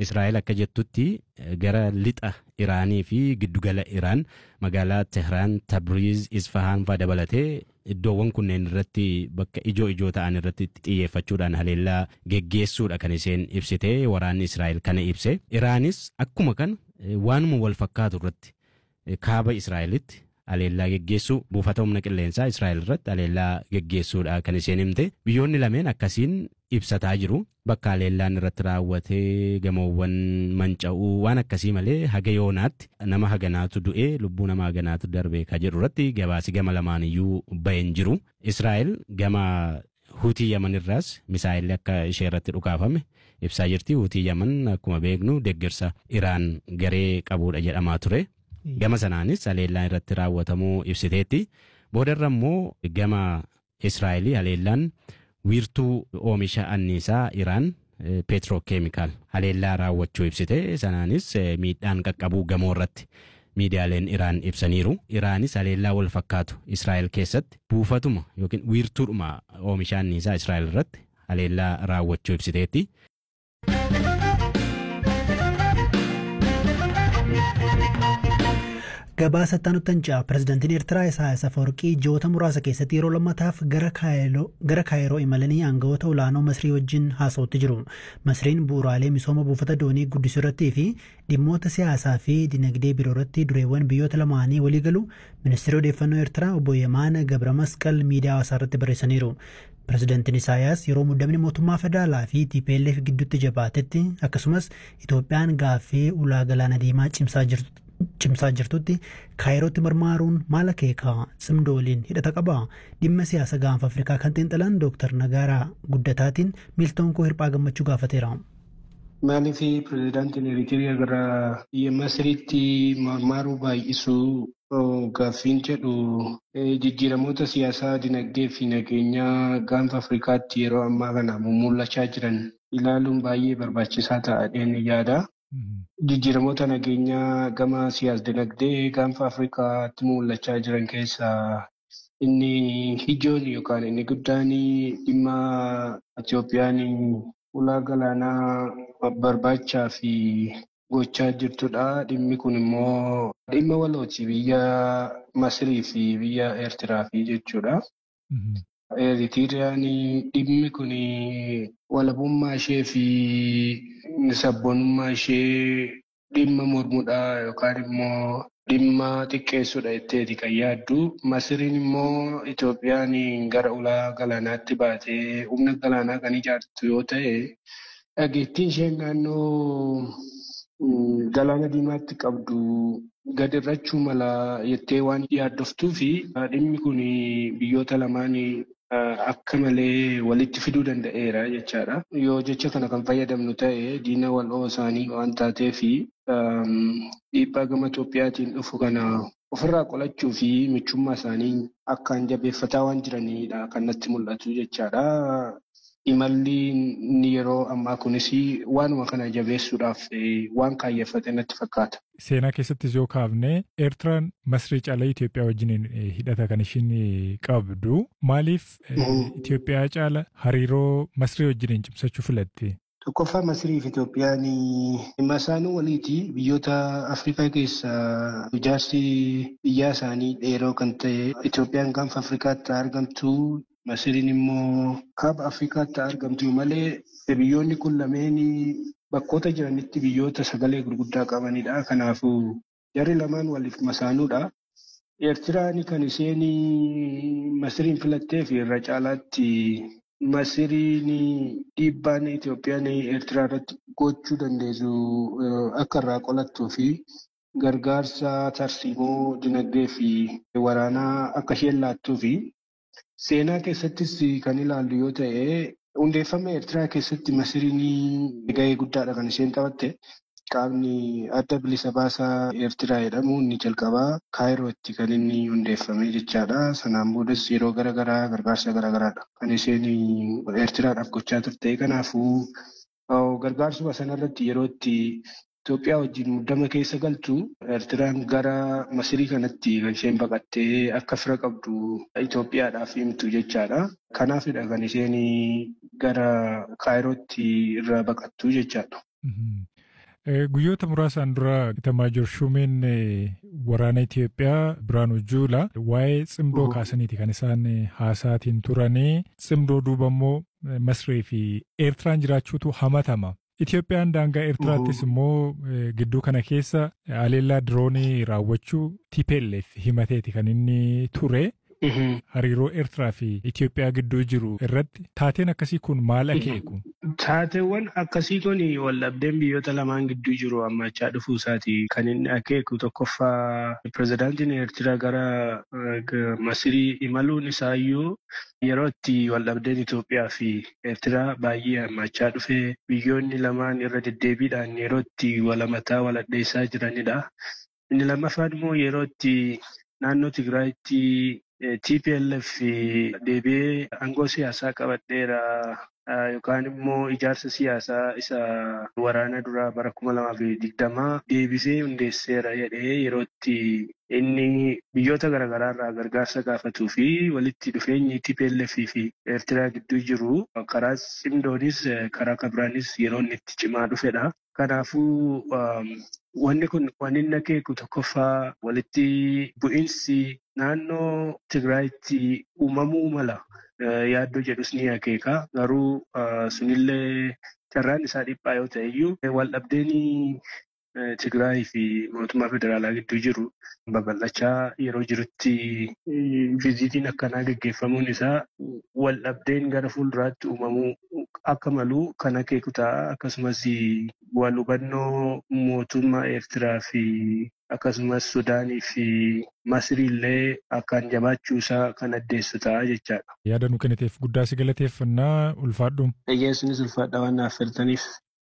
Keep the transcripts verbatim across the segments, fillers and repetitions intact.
Israa'el akka jettutti gara lixa Iraanii fi giddugala Iraan magaalaa Tehraan, Tabriz, Isfahaan fa'aa dabalatee iddoowwan kunneen irratti bakka ijoo ijoo ta'an irratti xiyyeeffachuudhaan haleellaa geggeessuudha kan isheen ibsite waraanni Israa'el kana ibse. Iraanis akkuma kan waanuma wal fakkaatu irratti kaaba Israa'elitti haleellaa geggeessuu buufata humna qilleensaa Israa'el irratti haleellaa geggeessuudha kan isheen himte. Biyyoonni lameen akkasiin ibsataa jiru. Bakka haleellaan irratti raawwatee gamoowwan manca'uu waan akkasii malee haga yoonaatti nama haganaatu du'ee lubbuu nama haganaatu darbee ka jedhu irratti gabaasi gama lamaan iyyuu bahen jiru. Israa'el gama Hutii Yaman irraas misaa'illi akka ishee irratti dhukaafame ibsaa jirti. Hutii Yaman akkuma beeknu deeggarsa Iraan garee qabuudha jedhamaa ture. Gama sanaanis haleellaan irratti raawwatamuu ibsiteetti. Boodarra immoo gama Israa'elii haleellaan wiirtuu oomisha anniisaa Iraan peetrookeemikaal haleellaa raawwachuu ibsite. Sanaanis miidhaan qaqqabuu gamoo irratti miidiyaaleen Iraan ibsaniiru. Iraanis haleellaa wal fakkaatu Israa'el keessatti buufatuma yookiin wiirtuudhuma oomisha anniisaa Israa'el irratti haleellaa raawwachuu ibsiteetti. Gabaasa Tanutanjaa pirezidaantiin Eertiraa Isaayyaas Afwerqii ji'oota muraasa keessatti yeroo lammataaf gara Kaayiroo imalanii aangawoota olaanoo Masrii wajjin haasa'utti jiru. Masriin bu'uuraalee misooma buufata doonii guddisuu irrattii fi dhimmoota siyaasaa fi dinagdee biroo irratti dureewwan biyyoota lamaanii walii galu ministeerri odeeffannoo Eertiraa obbo Yemaan Gabra Masqal miidiyaa hawaasaa irratti barreessaniiru. Pirezidaantiin Isaayyaas yeroo muddamni mootummaa federaalaa fi T P L F gidduutti jabaatetti akkasumas Itoophiyaan gaaffii ulaa galaana diimaa cimsaa jirtu. Cimsaa jirtutti Kaayirootti marmaaruun maal akeekaa cimdoo waliin hidhata qaba. Dhimma siyaasa gaanfa Afrikaa kan xiinxalan Dooktar Nagaaraa Guddataatiin Miiltoon koo hirphaa gammachuu gaafateera. Maaliif pirezidaantiin Eritiriyaa gara biyya Masriitti marmaaruu baay'isuu gaaffiin jedhu jijjiiramoota siyaasaa dinagdee fi nageenyaa gaanfa Afrikaatti yeroo ammaa kana mul'achaa jiran ilaaluun baay'ee barbaachisaa ta'adheen yaada. Jijjiiramoota nageenyaa gama siyaas dinagdee gaanfa Afrikaatti mul'achaa jiran keessaa inni ijoon yookaan inni guddaan dhimma Itoophiyaan ulaa galaanaa barbaachaa fi gochaa jirtudha. Dhimmi kun immoo dhimma walooti biyya Masrii fi biyya Eertiraa fi jechuudha. Eritiriyaan dhimmi kun walabummaa ishee fi sabboonummaa ishee dhimma mormuudhaa yookaan immoo dhimma xiqqeessuudha jetteeti kan yaaddu. Masriin immoo Itoophiyaan gara ulaa galaanaatti baatee humna galaanaa kan ijaartu yoo ta'e dhageettiin isheen naannoo galaana diimaatti qabdu gad irrachuu mala jettee waan yaaddoftuu fi dhimmi kun biyyoota lamaan akka malee walitti fiduu danda'eera jechaadha. Yoo jecha kana kan fayyadamnu ta'e diina wal'oo isaanii waan taatee fi dhiibbaa gama Itoophiyaatiin dhufu kana ofirraa qolachuu fi michummaa isaanii akkaan jabeeffataa waan jiranidha kan natti mul'atu jechaadha. Imalli inni yeroo ammaa kunis waanuma kana jabeessuudhaaf waan kaayyeffate natti fakkaata. Seenaa keessattis yoo kaafne Eertiraan Masrii caalaa Itoophiyaa wajjin hidhata kan ishiin qabdu. Maaliif Itoophiyaa caala hariiroo Masrii wajjin cimsachuu filatte? Tokkoffaa Masrii fi Itoophiyaan dhimma isaanii waliiti. Biyyoota Afrikaa keessaa ijaarsi biyyaa isaanii dheeroo kan ta'e Itoophiyaan gaanfa Afrikaatti argamtu. Masriin immoo kaaba Afrikaatti argamtu malee biyyoonni kun lameen bakkoota jiranitti biyyoota sagalee gurguddaa qabanidha. Kanaafuu jarri lamaan waliif masaanuudha. Eertiraan kan isheen Masriin filattee fi irra caalaatti Masriin dhiibbaan Itoophiyaan Eertiraa irratti gochuu dandeessu akka irraa qolattuu fi gargaarsa tarsiimoo dinagdee fi waraanaa akka isheen laattuu fi seenaa keessattis kan ilaallu yoo ta'e hundeeffama Eertiraa keessatti Masriin gahee guddaadha kan isheen taphatte. Qaamni adda bilisa baasaa Eertiraa jedhamu inni jalqabaa Kaayirootti kan inni hundeeffame jechaadha. Sanaan boodas yeroo garaagaraa gargaarsa garaagaraadha kan isheen Eertiraadhaaf gochaa turte. Kanaafuu gargaarsuma sanarratti yeroo itti Itoophiyaa wajjin muddama keessa galtu Eertiraan gara Masrii kanatti kan isheen baqattee akka fira qabdu Itoophiyaadhaaf himtu jechaadha. Kanaafidha kan isheen gara Kaayirootti irraa baqattu jechaadha. Guyyoota muraasaan dura Itamaajoor Shumeen waraana Itoophiyaa Biraanuu Juulaa waa'ee tsimdoo kaasaniiti kan isaan haasaatiin turanii tsimdoo duuba immoo Masrii fi Eertiraan jiraachuutu hamatama. Itoophiyaan daangaa Eertiraattis immoo gidduu kana keessa aleellaa diroonii raawwachuu T P L F himateeti kan inni ture. Hariiroo Eertiraa fi Itoophiyaa gidduu jiru irratti taateen akkasii kun maal akeeku? Taateewwan akkasii kun waldhabdeen biyyoota lamaan gidduu jiru hammachaa dhufuu isaati kan inni akeeku. Tokkoffaa pirezidaantiin Eertiraa gara Masirii imaluun isaayyuu yeroo itti waldhabdeen Itoophiyaa fi Eertiraa baay'ee hammachaa dhufe biyyoonni lamaan irra deddeebiidhaan yeroo itti walamataa waladheessaa jiranidha. Inni lammaffaan immoo yeroo itti naannoo Tigraayitti T P L F deebi'ee aangoo siyaasaa qabadheera yookaan immoo ijaarsa siyaasaa isa waraana duraa bara kuma lamaa fi digdamaa deebisee hundeesseera jedhee yeroo itti inni biyyoota garaagaraa irraa gargaarsa gaafatuu fi walitti dhufeenyi T P L F fi Eertiraa gidduu jiru karaa tsimdoonis karaa kabiraanis yeroo inni itti cimaa dhufedha. Kanaafuu wanni kun waan inni akeeku tokkoffaa walitti bu'iinsi naannoo Tigraayitti uumamuu mala yaaddoo jedhus ni akeeka. Garuu sunillee carraan isaa dhiphaa yoo ta'e iyyuu waldhabdeen Tigraay fi mootummaa federaalaa gidduu jiru babal'achaa yeroo jirutti viizitiin akkanaa gaggeeffamuun isaa waldhabdeen gara fuulduraatti uumamuu akka malu kan akeeku ta'a. Akkasumas wal hubannoo mootummaa Eertiraa fi akkasumas Sudaanii fi Masirii illee akkaan jabaachuu isaa kan addeessu ta'a jechaadha. Yaada nu kenniteef guddaa si galateeffannaa ulfaadhu. Eeyyasuunis ulfaadha waan naaf filtaniif.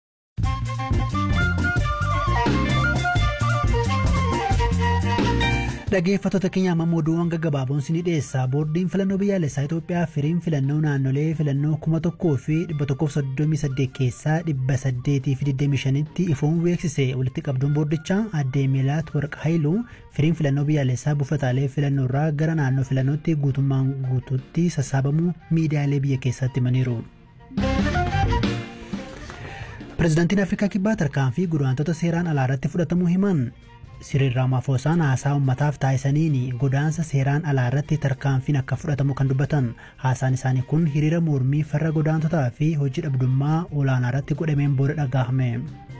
Dhaggeeffattoota keenya amma oduuwwan gaggabaaboon isinii dhiyeessaa. Boordiin filannoo biyyaalessaa Itoophiyaa firiin filannoo naannolee filannoo kuma tokkoo fi dhibba tokkoof soddomii saddeet keessaa dhibba saddeetii fi digdamii shanitti ifoon beeksise. Walitti qabduun boordichaa aadde Meelaat Warqa Haayiluu firiin filannoo biyyaalessaa buufataalee filannoo irraa gara naannoo filannootti guutummaan guutuutti sassaabamuu miidiyaalee biyya keessatti himaniiru. Pireezidaantiin Afrikaa Kibbaa tarkaanfii godaantota seeraan alaa irratti fudhatamuu himan. Cyril Ramaphosa haasaa uummataaf taasisaniin godaansa seeraan alaa irratti tarkaanfiin akka fudhatamu kan dubbatan. Haasaan isaanii kun hiriira mormii farra godaantotaa fi hojii dhabdummaa olaanaa irratti godhameen booda dhagahame.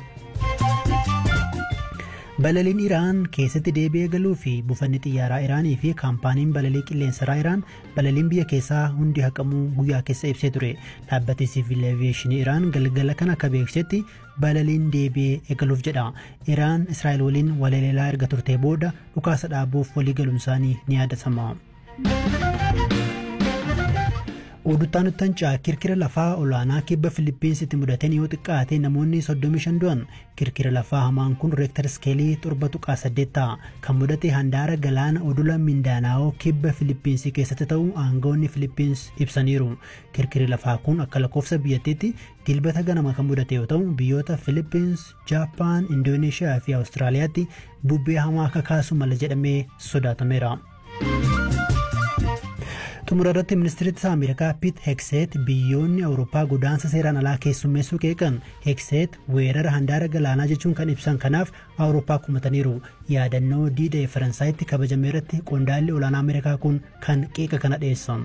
Balaliin Iraan keessatti deebi'ee galuu fi buufanni xiyyaaraa Iraanii fi kaampaaniin balalii qilleensaraa Iraan balaliin biyya keessaa hundi haqamuu guyyaa keessa ibsee ture. Dhaabbati Siivil Eeviyeeshinii Iraan galgala kana akka beeksisetti balaliin deebi'ee eegaluuf jedha. Iraan Israa'el waliin waliigalaa erga turtee booda dhukaasa dhaabuuf walii galuun isaanii ni yaadatama. Oduutaan Utancaa kirkira lafaa olaanaa kibba Filiippiinsitti mudateen yoo xiqqaate namoonni soddomii shan du'an. Kirkira lafaa hamaan kun reektar iskeelii torba tuqaa saddeet ta'a. Kan mudate handaara galaana odola Mindaanaa'oo kibba Filiippiinsii keessatti ta'uu aangawoonni Filiippiins ibsaniiru. Kirkirri lafaa kun akka lakkoofsa biyyattiitti dilbata ganama kan mudate yoo ta'u biyyoota Filiippiins, Jaapaan, Indooneeshiyaa fi Awustiraaliyaatti bubbee hamaa akka kaasu mala jedhamee sodaatameera. Xumura irratti ministeerri Ameerikaa Pete Hegseth biyyoonni Awurooppaa godaansa seeraan alaa keessummeessuu qeeqan. Hegseth weerara handaara galaanaa jechuun kan ibsan kanaaf Awurooppaa kumataniiru. Yaadannoo diida Faransaayitti kabajame irratti qondaalli olaanaa Ameerikaa kun kan qeeqa kana dhiyeessan.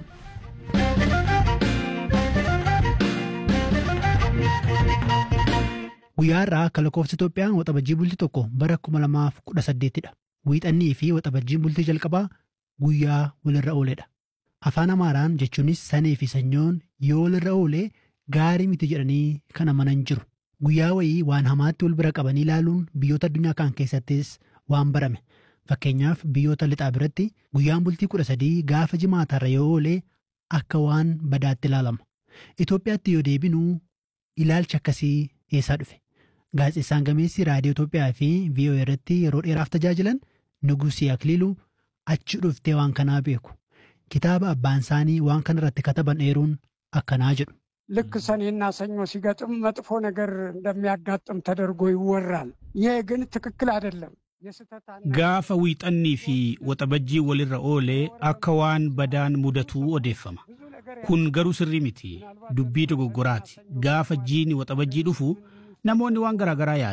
Guyyaa irraa akka lakkoofsa Itoophiyaa waxabajjii bultii tokko bara kuma lamaaf kudha saddeettidha. Wiixannii fi waxabajjiin bultii jalqabaa guyyaa walirra ooledha. Afaan Amaaraan jechuunis sanii fi sanyoon yoo walirra oolee gaarii miti jedhanii kan amanan jiru. Guyyaa wayii waan hamaatti wal bira qabanii ilaaluun biyyoota addunyaa kaan keessattis waan barame. Fakkeenyaaf biyyoota lixaa biratti guyyaan bultii kudha sadii gaafa jimaatarra yoo oolee akka waan badaatti ilaalama. Itoophiyaatti yoo deebinu ilaalcha akkasii eessaa dhufe? Gaazexeessaan gameessi raadiyoo Itoophiyaa fi V O A irratti yeroo dheeraaf tajaajilan Nugusii Akiliiluu achi dhuftee waan kanaa beeku. Kitaaba abbaan isaanii waan kana irratti kataban dheeruun akkanaa jedhu. ልክ ሰኔና ሰኞ ሲገጥም መጥፎ ነገር እንደሚያጋጥም ተደርጎ ይወራል። ይሄ ግን ትክክል አይደለም። Gaafa wiixannii fi waxabajjii walirra oolee akka waan badaan mudatu odeeffama. Kun garuu sirrii miti. Dubbii dogoggoraati. Gaafa jiini waxabajjii dhufu namoonni waan garaagaraa yaadu.